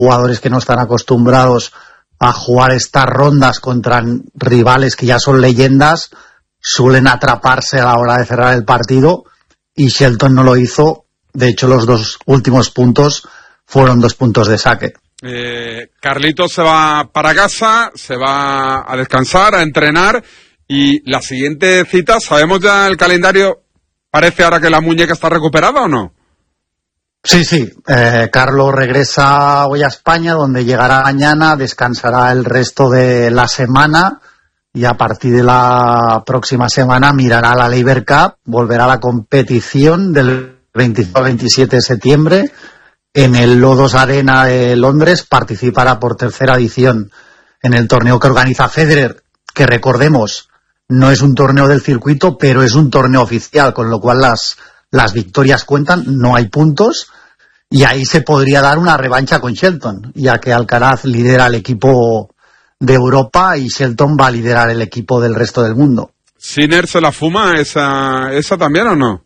jugadores que no están acostumbrados a jugar estas rondas contra rivales que ya son leyendas, suelen atraparse a la hora de cerrar el partido, y Shelton no lo hizo. De hecho, los 2 últimos puntos fueron 2 puntos de saque. Carlitos se va para casa, se va a descansar, a entrenar, y la siguiente cita, ¿sabemos ya el calendario? ¿Parece ahora que la muñeca está recuperada o no? Sí. Carlos regresa hoy a España, donde llegará mañana, descansará el resto de la semana y a partir de la próxima semana mirará la Laver Cup, volverá a la competición del 25 al 27 de septiembre en el Lodos Arena de Londres. Participará por 3ª edición en el torneo que organiza Federer, que recordemos no es un torneo del circuito, pero es un torneo oficial, con lo cual las victorias cuentan, no hay puntos, y ahí se podría dar una revancha con Shelton, ya que Alcaraz lidera el equipo de Europa y Shelton va a liderar el equipo del resto del mundo. ¿Sinner se la fuma esa también o no?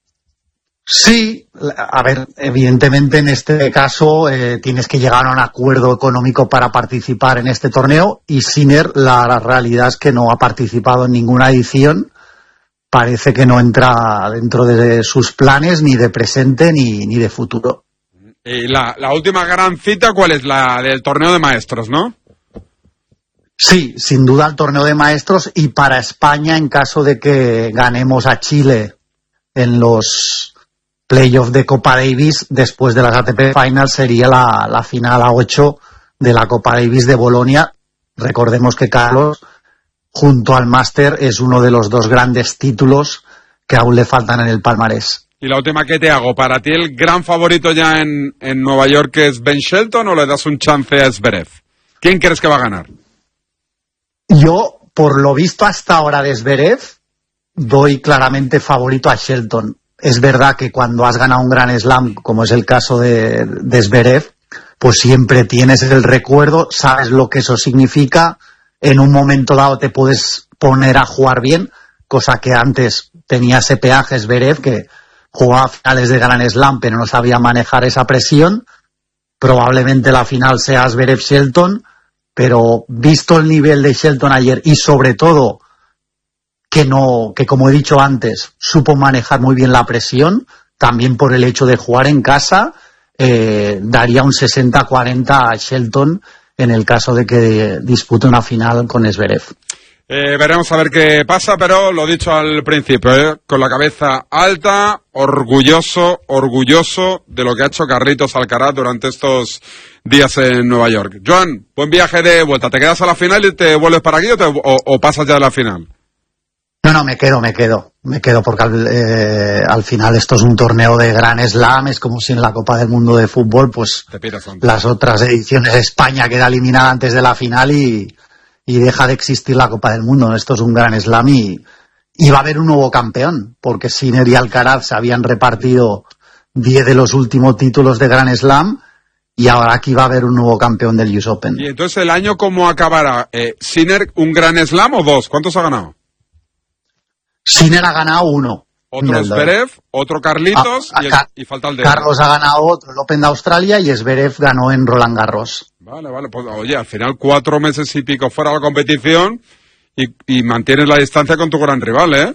Sí, a ver, evidentemente en este caso tienes que llegar a un acuerdo económico para participar en este torneo, y Sinner, la realidad es que no ha participado en ninguna edición. Parece que no entra dentro de sus planes, ni de presente ni de futuro. Y la última gran cita, ¿cuál es? La del torneo de maestros, ¿no? Sí, sin duda el torneo de maestros, y para España, en caso de que ganemos a Chile en los playoffs de Copa Davis, después de las ATP Finals, sería la final a 8 de la Copa Davis de Bolonia. Recordemos que Carlos, junto al Máster, es uno de los 2 grandes títulos que aún le faltan en el palmarés. Y la última que te hago, ¿para ti el gran favorito ya en Nueva York es Ben Shelton, o le das un chance a Zverev? ¿Quién crees que va a ganar? Yo, por lo visto hasta ahora de Zverev, doy claramente favorito a Shelton. Es verdad que cuando has ganado un Grand Slam, como es el caso de Zverev, pues siempre tienes el recuerdo, sabes lo que eso significa. En un momento dado te puedes poner a jugar bien, cosa que antes tenía ese peaje Zverev, que jugaba finales de Grand Slam pero no sabía manejar esa presión. Probablemente la final sea Zverev-Shelton, pero visto el nivel de Shelton ayer, y sobre todo que como he dicho antes, supo manejar muy bien la presión, también por el hecho de jugar en casa, daría un 60-40 a Shelton en el caso de que dispute una final con Zverev. Veremos a ver qué pasa, pero lo dicho al principio, con la cabeza alta, orgulloso de lo que ha hecho Carlitos Alcaraz durante estos días en Nueva York. Joan, buen viaje de vuelta. ¿Te quedas a la final y te vuelves para aquí o pasas ya a la final? No, me quedo porque al final esto es un torneo de Grand Slam, es como si en la Copa del Mundo de fútbol, pues las otras ediciones de España queda eliminada antes de la final y deja de existir la Copa del Mundo. Esto es un Grand Slam y va a haber un nuevo campeón, porque Sinner y Alcaraz se habían repartido 10 de los últimos títulos de Grand Slam, y ahora aquí va a haber un nuevo campeón del US Open. Y entonces, ¿el año cómo acabará? ¿Sinner un Grand Slam o 2? ¿Cuántos ha ganado? Sinner ha ganado 1. Otro Zverev, otro Carlitos y falta el de... Carlos ha ganado otro, el Open de Australia, y Zverev ganó en Roland Garros. Vale, pues oye, al final 4 meses y pico fuera de la competición y mantienes la distancia con tu gran rival, ¿eh?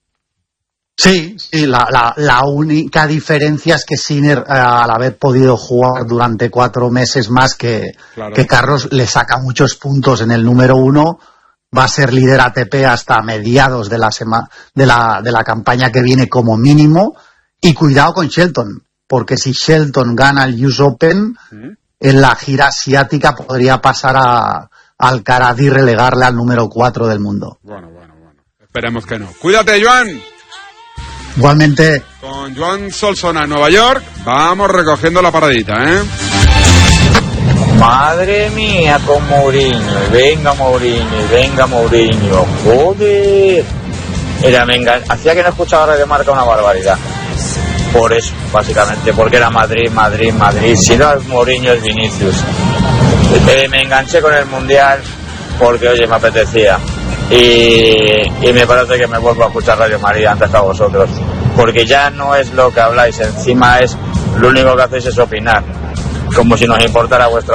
Sí, la única diferencia es que Sinner, al haber podido jugar durante 4 meses más que Carlos, le saca muchos puntos en el número 1. Va a ser líder ATP hasta mediados de la campaña que viene como mínimo. Y cuidado con Shelton, porque si Shelton gana el US Open, en la gira asiática podría pasar a Alcaraz y relegarle al número 4 del mundo. Bueno. Esperemos que no. Cuídate, Joan. Igualmente. Con Joan Solsona en Nueva York, vamos recogiendo la paradita, ¿eh? Madre mía, con Mourinho, venga Mourinho, joder. Hacía que no escuchaba Radio Marca una barbaridad. Por eso, básicamente, porque era Madrid. Si no es Mourinho, es Vinicius. Me enganché con el Mundial porque, oye, me apetecía. Y me parece que me vuelvo a escuchar Radio María antes que a vosotros. Porque ya no es lo que habláis, encima es lo único que hacéis es opinar. Como si nos importara vuestra